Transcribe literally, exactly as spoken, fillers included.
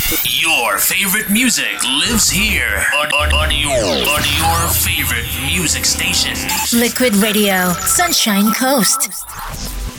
Your favorite music lives here on, on, on, your, on your favorite music station. Liquid Radio, Sunshine Coast.